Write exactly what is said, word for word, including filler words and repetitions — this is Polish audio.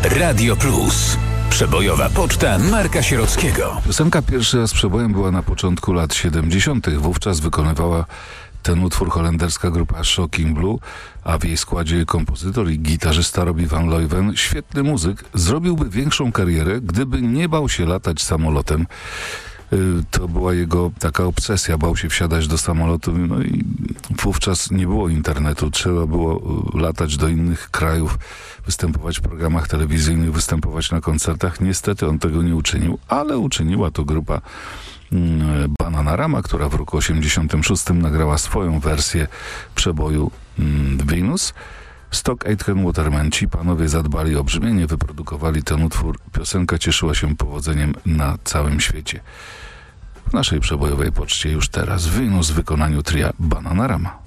Radio Plus. Przebojowa poczta Marka Sierockiego. Piosenka pierwszy raz przebojem była na początku lat siedemdziesiątych. Wówczas wykonywała ten utwór holenderska grupa Shocking Blue, a w jej składzie kompozytor i gitarzysta Robbie Van Leuven, świetny muzyk, zrobiłby większą karierę, gdyby nie bał się latać samolotem. To była jego taka obsesja, bał się wsiadać do samolotu, no i wówczas nie było internetu, trzeba było latać do innych krajów, występować w programach telewizyjnych, występować na koncertach. Niestety on tego nie uczynił, ale uczyniła to grupa Bananarama, która w roku osiemdziesiątym szóstym nagrała swoją wersję przeboju Venus. Stock Aitken Waterman, ci panowie zadbali o brzmienie, wyprodukowali ten utwór. Piosenka cieszyła się powodzeniem na całym świecie. W naszej przebojowej poczcie już teraz Venus w wykonaniu tria Bananarama.